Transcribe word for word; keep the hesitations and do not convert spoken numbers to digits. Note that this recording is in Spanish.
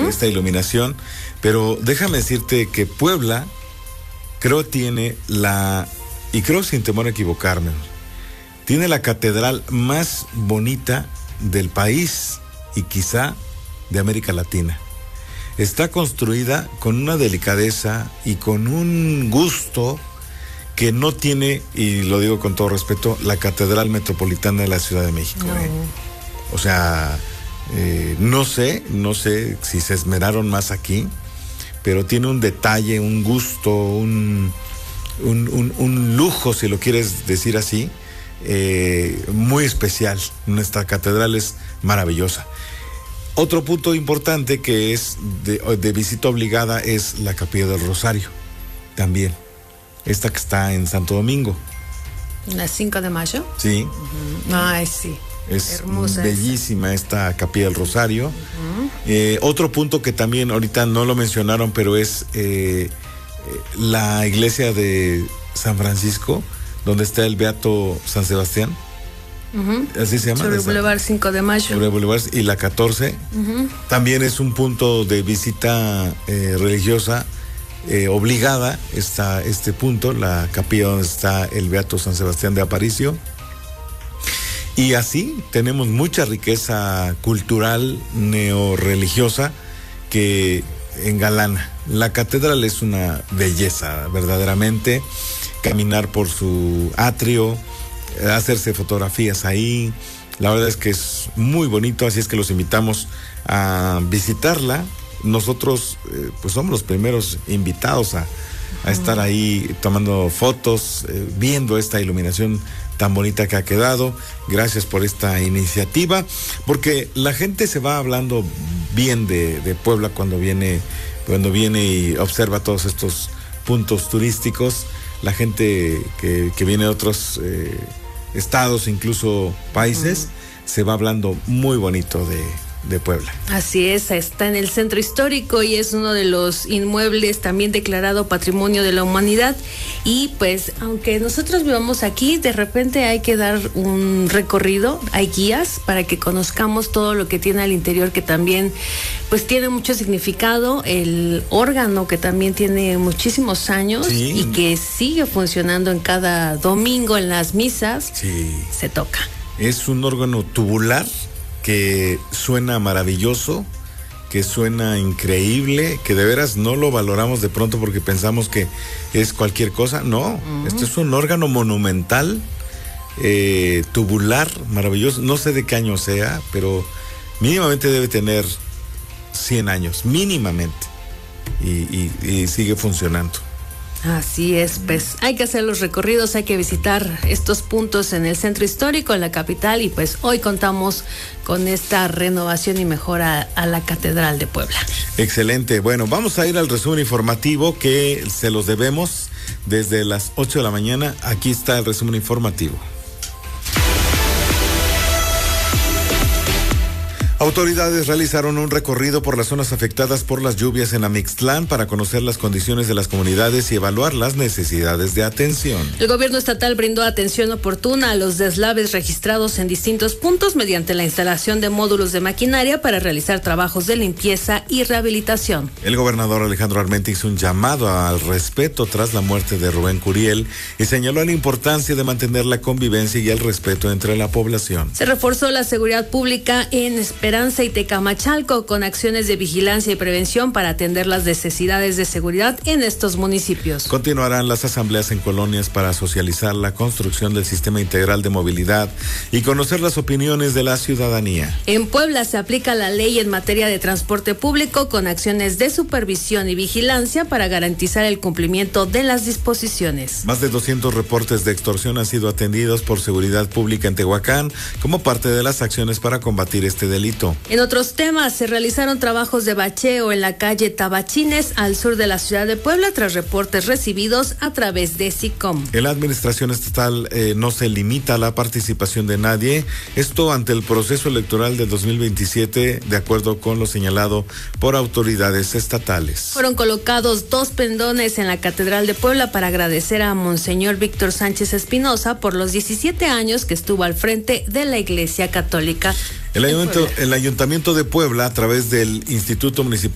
uh-huh. esta iluminación, pero déjame decirte que Puebla creo tiene la, y creo sin temor a equivocarme, tiene la catedral más bonita del país y quizá de América Latina. Está construida con una delicadeza y con un gusto que no tiene, y lo digo con todo respeto, la Catedral Metropolitana de la Ciudad de México. No. ¿eh? O sea, eh, no sé, no sé si se esmeraron más aquí, pero tiene un detalle, un gusto, un, un, un, un lujo, si lo quieres decir así, eh, muy especial. Nuestra catedral es maravillosa. Otro punto importante que es de, de visita obligada es la Capilla del Rosario, también. Esta que está en Santo Domingo. ¿La cinco de mayo? Sí. Uh-huh. Ay, sí. Es hermosa bellísima esta Capilla del Rosario. Uh-huh. Eh, otro punto que también ahorita no lo mencionaron, pero es eh, la iglesia de San Francisco, donde está el Beato San Sebastián. Uh-huh. Así se llama. Sobre el Boulevard cinco de mayo. Sobre el Boulevard y la catorce. Uh-huh. También es un punto de visita eh, religiosa eh, obligada. Está este punto, la capilla donde está el Beato San Sebastián de Aparicio. Y así tenemos mucha riqueza cultural neorreligiosa que engalana. La catedral es una belleza, verdaderamente. Caminar por su atrio, hacerse fotografías ahí, la verdad es que es muy bonito, así es que los invitamos a visitarla. Nosotros eh, pues somos los primeros invitados a, a estar ahí tomando fotos, eh, viendo esta iluminación tan bonita que ha quedado. Gracias por esta iniciativa, porque la gente se va hablando bien de, de Puebla cuando viene, cuando viene y observa todos estos puntos turísticos. La gente que, que viene de otros eh, estados, incluso países, uh-huh. se va hablando muy bonito de, de Puebla. Así es, está en el centro histórico y es uno de los inmuebles también declarado Patrimonio de la Humanidad. Y pues, aunque nosotros vivamos aquí, de repente hay que dar un recorrido, hay guías para que conozcamos todo lo que tiene al interior, que también pues tiene mucho significado. El órgano, que también tiene muchísimos años, sí. y que sigue funcionando en cada domingo en las misas, sí. se toca. Es un órgano tubular que suena maravilloso, que suena increíble, que de veras no lo valoramos de pronto porque pensamos que es cualquier cosa. No, uh-huh. este es un órgano monumental, eh, tubular, maravilloso. No sé de qué año sea, pero mínimamente debe tener cien años, mínimamente, y, y, y sigue funcionando. Así es, pues hay que hacer los recorridos, hay que visitar estos puntos en el centro histórico, en la capital, y pues hoy contamos con esta renovación y mejora a la Catedral de Puebla. Excelente, bueno, vamos a ir al resumen informativo que se los debemos desde las ocho de la mañana. Aquí está el resumen informativo. Autoridades realizaron un recorrido por las zonas afectadas por las lluvias en Amixtlán para conocer las condiciones de las comunidades y evaluar las necesidades de atención. El gobierno estatal brindó atención oportuna a los deslaves registrados en distintos puntos mediante la instalación de módulos de maquinaria para realizar trabajos de limpieza y rehabilitación. El gobernador Alejandro Armenta hizo un llamado al respeto tras la muerte de Rubén Curiel y señaló la importancia de mantener la convivencia y el respeto entre la población. Se reforzó la seguridad pública en Esperanza y Tecamachalco con acciones de vigilancia y prevención para atender las necesidades de seguridad en estos municipios. Continuarán las asambleas en colonias para socializar la construcción del sistema integral de movilidad y conocer las opiniones de la ciudadanía. En Puebla se aplica la ley en materia de transporte público con acciones de supervisión y vigilancia para garantizar el cumplimiento de las disposiciones. Más de doscientos reportes de extorsión han sido atendidos por Seguridad Pública en Tehuacán como parte de las acciones para combatir este delito. En otros temas, se realizaron trabajos de bacheo en la calle Tabachines, al sur de la ciudad de Puebla, tras reportes recibidos a través de SICOM. En la administración estatal eh, no se limita a la participación de nadie, esto ante el proceso electoral de dos mil veintisiete, de acuerdo con lo señalado por autoridades estatales. Fueron colocados dos pendones en la Catedral de Puebla para agradecer a Monseñor Víctor Sánchez Espinosa por los diecisiete años que estuvo al frente de la Iglesia Católica. El ayuntamiento, el ayuntamiento de Puebla, a través del Instituto Municipal